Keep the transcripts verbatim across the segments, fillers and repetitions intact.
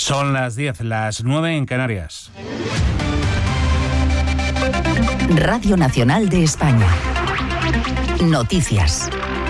Son las diez, las nueve en Canarias. Radio Nacional de España. Noticias.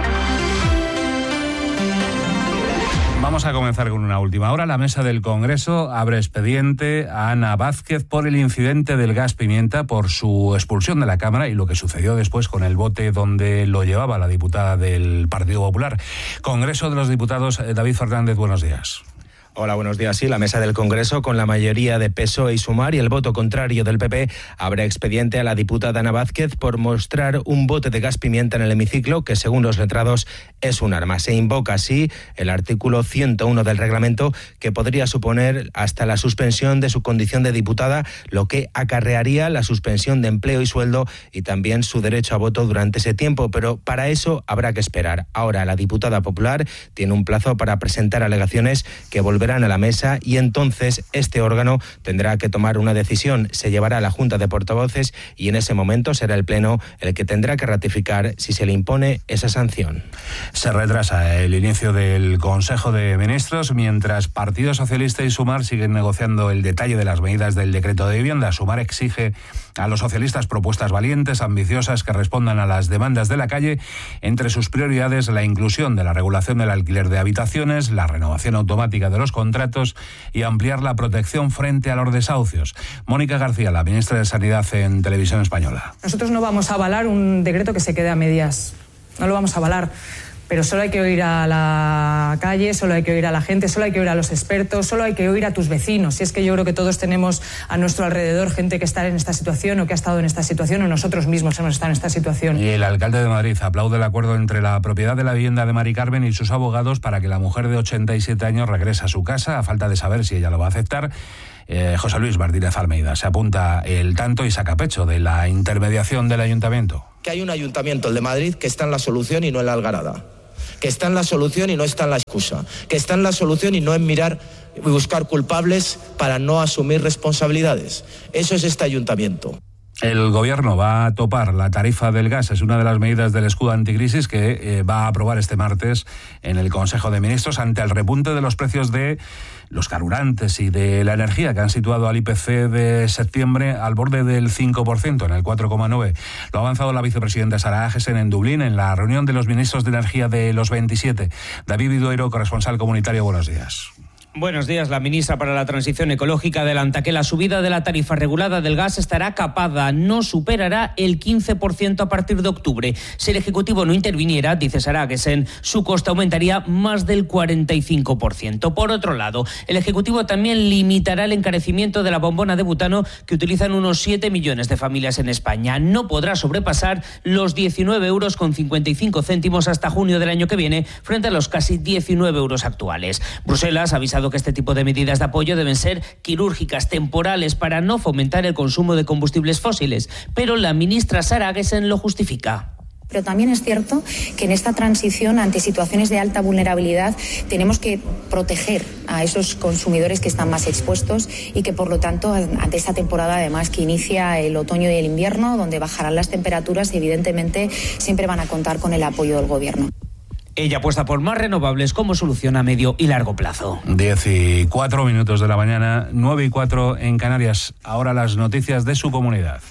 Vamos a comenzar con una última hora. La mesa del Congreso abre expediente a Ana Vázquez por el incidente del gas pimienta, por su expulsión de la Cámara y lo que sucedió después con el bote donde lo llevaba la diputada del Partido Popular. Congreso de los Diputados, David Fernández, buenos días. Hola, buenos días. Sí, la mesa del Congreso, con la mayoría de P S O E y Sumar y el voto contrario del P P, abre expediente a la diputada Ana Vázquez por mostrar un bote de gas pimienta en el hemiciclo, que según los letrados es un arma. Se invoca así el artículo ciento uno del reglamento, que podría suponer hasta la suspensión de su condición de diputada, lo que acarrearía la suspensión de empleo y sueldo y también su derecho a voto durante ese tiempo. Pero para eso habrá que esperar. Ahora la diputada popular tiene un plazo para presentar alegaciones que volverán a la mesa y entonces este órgano tendrá que tomar una decisión. Se llevará a la Junta de Portavoces y en ese momento será el Pleno el que tendrá que ratificar si se le impone esa sanción. Se retrasa el inicio del Consejo de Ministros mientras Partido Socialista y Sumar siguen negociando el detalle de las medidas del decreto de vivienda. Sumar exige a los socialistas propuestas valientes, ambiciosas, que respondan a las demandas de la calle. Entre sus prioridades, la inclusión de la regulación del alquiler de habitaciones, la renovación automática de los contratos y ampliar la protección frente a los desahucios. Mónica García, la ministra de Sanidad en Televisión Española. Nosotros no vamos a avalar un decreto que se quede a medias. No lo vamos a avalar. Pero solo hay que oír a la calle, solo hay que oír a la gente, solo hay que oír a los expertos, solo hay que oír a tus vecinos. Y es que yo creo que todos tenemos a nuestro alrededor gente que está en esta situación o que ha estado en esta situación o nosotros mismos hemos estado en esta situación. Y el alcalde de Madrid aplaude el acuerdo entre la propiedad de la vivienda de Mari Carmen y sus abogados para que la mujer de ochenta y siete años regrese a su casa, a falta de saber si ella lo va a aceptar. Eh, José Luis Martínez Almeida se apunta el tanto y saca pecho de la intermediación del ayuntamiento. Que hay un ayuntamiento, el de Madrid, que está en la solución y no en la algarada. Que está en la solución y no está en la excusa, que está en la solución y no en mirar y buscar culpables para no asumir responsabilidades. Eso es este ayuntamiento. El Gobierno va a topar la tarifa del gas, es una de las medidas del escudo anticrisis que eh, va a aprobar este martes en el Consejo de Ministros ante el repunte de los precios de los carburantes y de la energía, que han situado al I P C de septiembre al borde del cinco por ciento, en el cuatro coma nueve por ciento. Lo ha avanzado la vicepresidenta Sara Agesen en Dublín, en la reunión de los ministros de Energía de los veintisiete. David Vidueiro, corresponsal comunitario, buenos días. Buenos días. La ministra para la Transición Ecológica adelanta que la subida de la tarifa regulada del gas estará capada, no superará el quince por ciento a partir de octubre. Si el Ejecutivo no interviniera, dice Sara Agesen, su coste aumentaría más del cuarenta y cinco por ciento. Por otro lado, el Ejecutivo también limitará el encarecimiento de la bombona de butano que utilizan unos siete millones de familias en España. No podrá sobrepasar los diecinueve euros con cincuenta y cinco céntimos hasta junio del año que viene, frente a los casi diecinueve euros actuales. Bruselas ha avisado que este tipo de medidas de apoyo deben ser quirúrgicas, temporales, para no fomentar el consumo de combustibles fósiles, pero la ministra Sara Agesen lo justifica. Pero también es cierto que en esta transición ante situaciones de alta vulnerabilidad tenemos que proteger a esos consumidores que están más expuestos y que, por lo tanto, ante esta temporada además que inicia el otoño y el invierno, donde bajarán las temperaturas, evidentemente siempre van a contar con el apoyo del Gobierno. Ella apuesta por más renovables como solución a medio y largo plazo. diez y cuatro minutos de la mañana, nueve y cuatro en Canarias. Ahora las noticias de su comunidad.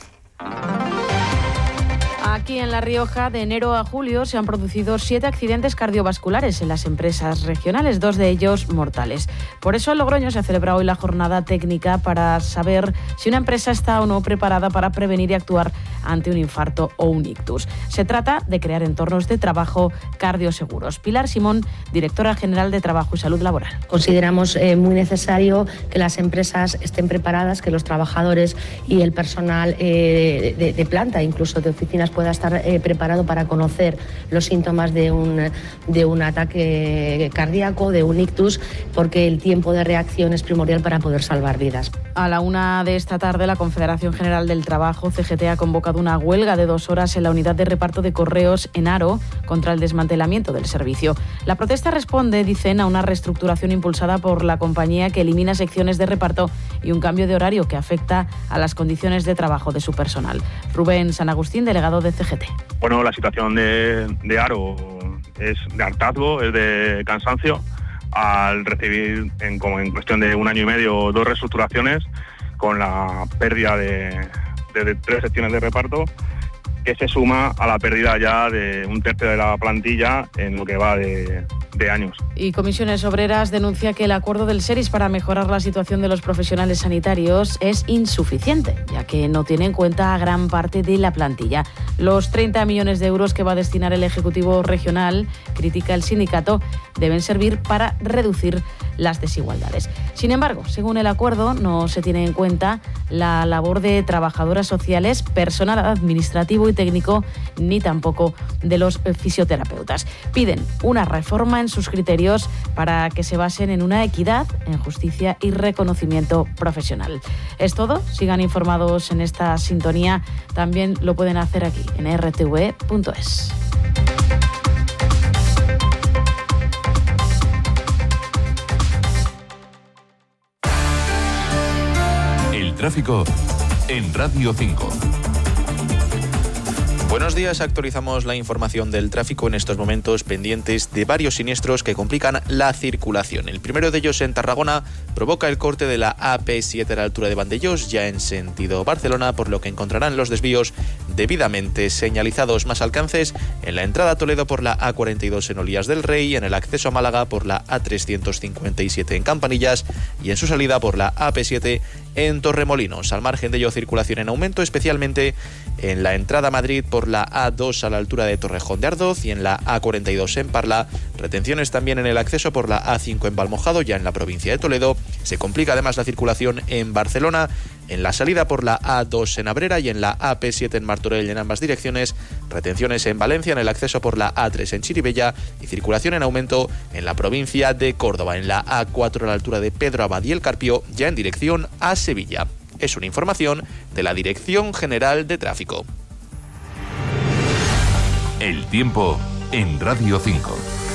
Aquí en La Rioja, de enero a julio, se han producido siete accidentes cardiovasculares en las empresas regionales, dos de ellos mortales. Por eso en Logroño se ha celebrado hoy la jornada técnica para saber si una empresa está o no preparada para prevenir y actuar ante un infarto o un ictus. Se trata de crear entornos de trabajo cardioseguros. Pilar Simón, directora general de Trabajo y Salud Laboral. Consideramos eh, muy necesario que las empresas estén preparadas, que los trabajadores y el personal eh, de, de planta, incluso de oficinas, pueda estar eh, preparado para conocer los síntomas de un, de un ataque cardíaco, de un ictus, porque el tiempo de reacción es primordial para poder salvar vidas. A la una de esta tarde, la Confederación General del Trabajo, C G T, ha convocado una huelga de dos horas en la unidad de reparto de correos en Haro contra el desmantelamiento del servicio. La protesta responde, dicen, a una reestructuración impulsada por la compañía que elimina secciones de reparto y un cambio de horario que afecta a las condiciones de trabajo de su personal. Rubén San Agustín, delegado de C G T. Bueno, la situación de, de Haro es de hartazgo, es de cansancio, al recibir en, como en cuestión de un año y medio dos reestructuraciones con la pérdida de, de, de tres secciones de reparto, que se suma a la pérdida ya de un tercio de la plantilla en lo que va de, de años. Y Comisiones Obreras denuncia que el acuerdo del SERIS para mejorar la situación de los profesionales sanitarios es insuficiente, ya que no tiene en cuenta a gran parte de la plantilla. Los treinta millones de euros que va a destinar el Ejecutivo Regional, critica el sindicato, deben servir para reducir las desigualdades. Sin embargo, según el acuerdo, no se tiene en cuenta la labor de trabajadoras sociales, personal administrativo y técnico, ni tampoco de los fisioterapeutas. Piden una reforma en sus criterios para que se basen en una equidad, en justicia y reconocimiento profesional. Es todo. Sigan informados en esta sintonía. También lo pueden hacer aquí en r t v punto es. El tráfico en Radio cinco. Buenos días, actualizamos la información del tráfico en estos momentos pendientes de varios siniestros que complican la circulación. El primero de ellos en Tarragona provoca el corte de la A P siete a la altura de Vandellós, ya en sentido Barcelona, por lo que encontrarán los desvíos debidamente señalizados. Más alcances en la entrada a Toledo por la A cuarenta y dos en Olías del Rey, en el acceso a Málaga por la A trescientos cincuenta y siete en Campanillas y en su salida por la A P siete en Torremolinos. Al margen de ello, circulación en aumento, especialmente en la entrada a Madrid por la A dos a la altura de Torrejón de Ardoz y en la A cuarenta y dos en Parla. Retenciones también en el acceso por la A cinco en Valmojado, ya en la provincia de Toledo. Se complica además la circulación en Barcelona, en la salida por la A dos en Abrera y en la A P siete en Martorell en ambas direcciones. Retenciones en Valencia, en el acceso por la A tres en Chirivella y circulación en aumento en la provincia de Córdoba, en la A cuatro a la altura de Pedro Abad y el Carpio, ya en dirección a Sevilla. Es una información de la Dirección General de Tráfico. El tiempo en Radio cinco.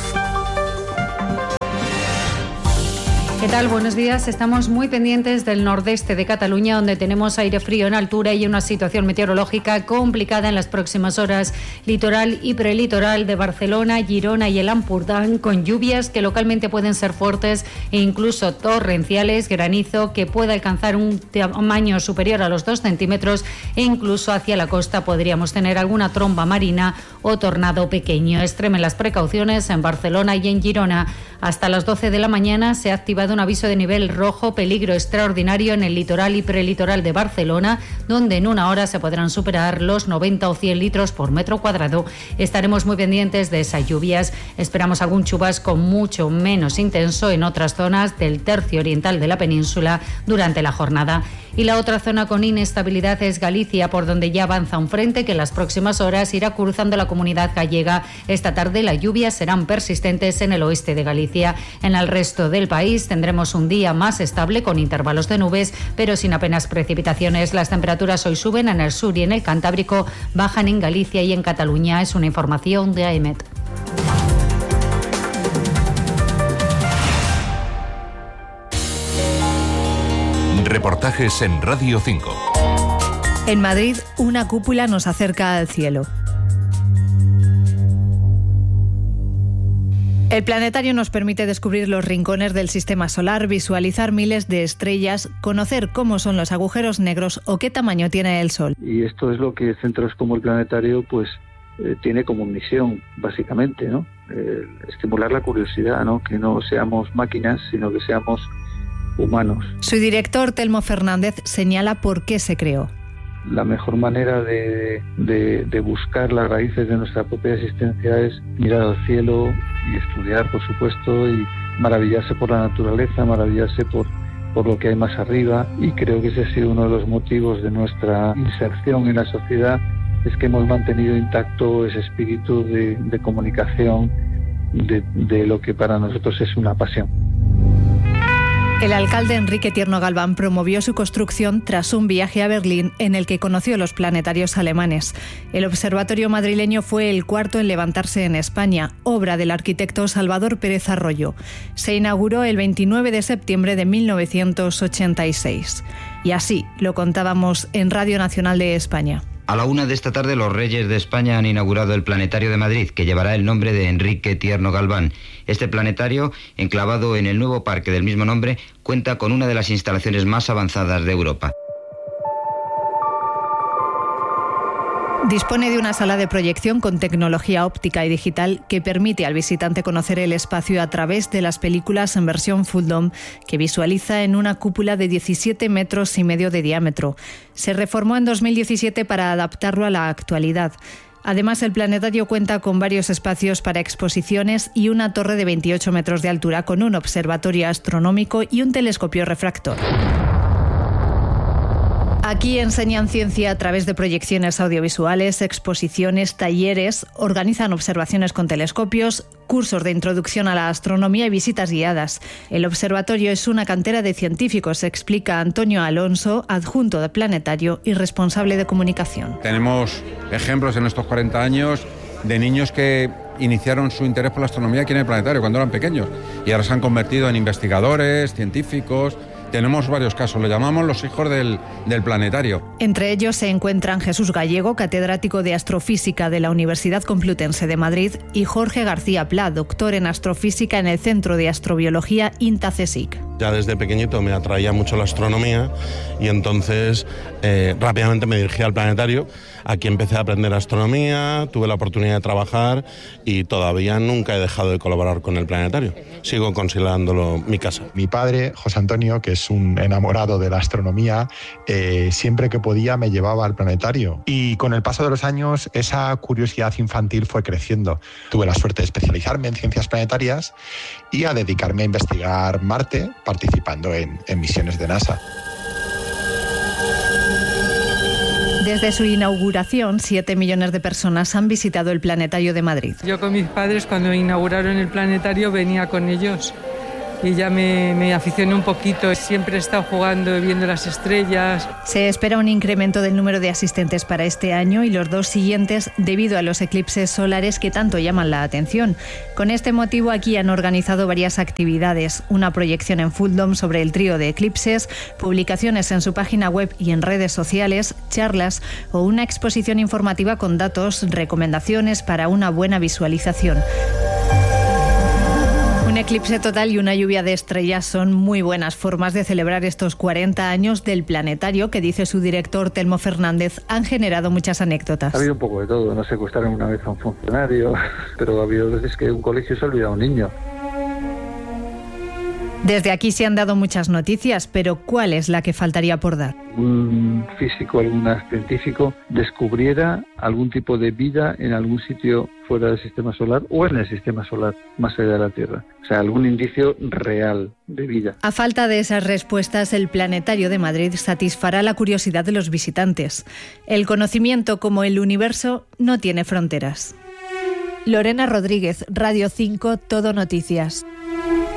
¿Qué tal? Buenos días. Estamos muy pendientes del nordeste de Cataluña, donde tenemos aire frío en altura y una situación meteorológica complicada en las próximas horas. Litoral y prelitoral de Barcelona, Girona y el Ampurdán, con lluvias que localmente pueden ser fuertes e incluso torrenciales, granizo que puede alcanzar un tamaño superior a los dos centímetros e incluso hacia la costa podríamos tener alguna tromba marina o tornado pequeño. Extremen las precauciones en Barcelona y en Girona. Hasta las doce de la mañana se ha activado un aviso de nivel rojo, peligro extraordinario en el litoral y prelitoral de Barcelona, donde en una hora se podrán superar los noventa o cien litros por metro cuadrado. Estaremos muy pendientes de esas lluvias. Esperamos algún chubasco mucho menos intenso en otras zonas del tercio oriental de la península durante la jornada. Y la otra zona con inestabilidad es Galicia, por donde ya avanza un frente que en las próximas horas irá cruzando la comunidad gallega. Esta tarde las lluvias serán persistentes en el oeste de Galicia. En el resto del país tendremos un día más estable con intervalos de nubes, pero sin apenas precipitaciones. Las temperaturas hoy suben en el sur y en el Cantábrico, bajan en Galicia y en Cataluña. Es una información de AEMET. Reportajes en Radio cinco. En Madrid, una cúpula nos acerca al cielo. El planetario nos permite descubrir los rincones del sistema solar, visualizar miles de estrellas, conocer cómo son los agujeros negros o qué tamaño tiene el Sol. Y esto es lo que centros como el planetario pues eh, tiene como misión, básicamente, ¿no? Eh, estimular la curiosidad, ¿no? Que no seamos máquinas, sino que seamos humanos. Su director, Telmo Fernández, señala por qué se creó. La mejor manera de, de, de buscar las raíces de nuestra propia existencia es mirar al cielo y estudiar, por supuesto, y maravillarse por la naturaleza, maravillarse por, por lo que hay más arriba. Y creo que ese ha sido uno de los motivos de nuestra inserción en la sociedad, es que hemos mantenido intacto ese espíritu de, de comunicación de, de lo que para nosotros es una pasión. El alcalde Enrique Tierno Galván promovió su construcción tras un viaje a Berlín en el que conoció los planetarios alemanes. El observatorio madrileño fue el cuarto en levantarse en España, obra del arquitecto Salvador Pérez Arroyo. Se inauguró el veintinueve de septiembre de mil novecientos ochenta y seis. Y así lo contábamos en Radio Nacional de España. A la una de esta tarde los Reyes de España han inaugurado el Planetario de Madrid, que llevará el nombre de Enrique Tierno Galván. Este planetario, enclavado en el nuevo parque del mismo nombre, cuenta con una de las instalaciones más avanzadas de Europa. Dispone de una sala de proyección con tecnología óptica y digital que permite al visitante conocer el espacio a través de las películas en versión full dome, que visualiza en una cúpula de diecisiete metros y medio de diámetro. Se reformó en dos mil diecisiete para adaptarlo a la actualidad. Además, el planetario cuenta con varios espacios para exposiciones y una torre de veintiocho metros de altura con un observatorio astronómico y un telescopio refractor. Aquí enseñan ciencia a través de proyecciones audiovisuales, exposiciones, talleres, organizan observaciones con telescopios, cursos de introducción a la astronomía y visitas guiadas. El observatorio es una cantera de científicos, explica Antonio Alonso, adjunto de Planetario y responsable de comunicación. Tenemos ejemplos en estos cuarenta años de niños que iniciaron su interés por la astronomía aquí en el planetario cuando eran pequeños y ahora se han convertido en investigadores, científicos. Tenemos varios casos, lo llamamos los hijos del, del planetario. Entre ellos se encuentran Jesús Gallego, catedrático de Astrofísica de la Universidad Complutense de Madrid, y Jorge García Pla, doctor en Astrofísica en el Centro de Astrobiología INTA CSIC. Ya desde pequeñito me atraía mucho la astronomía y entonces eh, rápidamente me dirigí al planetario. Aquí empecé a aprender astronomía, tuve la oportunidad de trabajar y todavía nunca he dejado de colaborar con el planetario. Sigo considerándolo mi casa. Mi padre, José Antonio, que es un enamorado de la astronomía, eh, siempre que podía me llevaba al planetario. Y con el paso de los años esa curiosidad infantil fue creciendo. Tuve la suerte de especializarme en ciencias planetarias y a dedicarme a investigar Marte, participando en, en misiones de NASA. Desde su inauguración, siete millones de personas han visitado el Planetario de Madrid. Yo con mis padres, cuando inauguraron el planetario, venía con ellos y ya me, me aficioné un poquito. Siempre he estado jugando, viendo las estrellas. Se espera un incremento del número de asistentes para este año y los dos siguientes debido a los eclipses solares que tanto llaman la atención. Con este motivo aquí han organizado varias actividades, una proyección en full dome sobre el trío de eclipses, publicaciones en su página web y en redes sociales, charlas o una exposición informativa con datos, recomendaciones para una buena visualización. Un eclipse total y una lluvia de estrellas son muy buenas formas de celebrar estos cuarenta años del planetario que, dice su director Telmo Fernández, han generado muchas anécdotas. Ha habido un poco de todo, nos secuestraron una vez a un funcionario, pero ha habido veces que un colegio se ha olvidado a un niño. Desde aquí se han dado muchas noticias, pero ¿cuál es la que faltaría por dar? Un físico, algún científico descubriera algún tipo de vida en algún sitio fuera del sistema solar o en el sistema solar, más allá de la Tierra. O sea, algún indicio real de vida. A falta de esas respuestas, el Planetario de Madrid satisfará la curiosidad de los visitantes. El conocimiento, como el universo, no tiene fronteras. Lorena Rodríguez, Radio cinco, Todo Noticias.